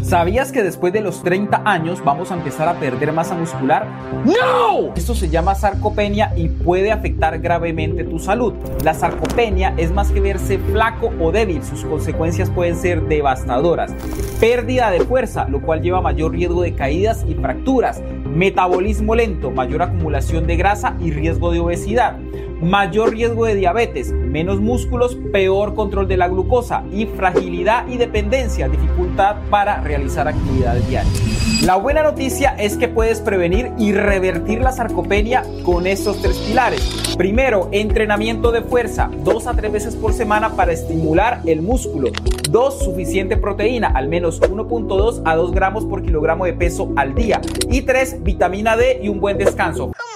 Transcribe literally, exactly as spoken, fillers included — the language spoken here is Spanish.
¿Sabías que después de los treinta años vamos a empezar a perder masa muscular? ¡No! Esto se llama sarcopenia y puede afectar gravemente tu salud. La sarcopenia es más que verse flaco o débil, sus consecuencias pueden ser devastadoras. Pérdida de fuerza, lo cual lleva a mayor riesgo de caídas y fracturas. Metabolismo lento, mayor acumulación de grasa y riesgo de obesidad. Mayor riesgo de diabetes, menos músculos, peor control de la glucosa y fragilidad y dependencia, dificultad para realizar actividades diarias. La buena noticia es que puedes prevenir y revertir la sarcopenia con estos tres pilares. Primero, entrenamiento de fuerza, dos a tres veces por semana para estimular el músculo. Dos, suficiente proteína, al menos uno punto dos a dos gramos por kilogramo de peso al día. Y tres, vitamina D y un buen descanso.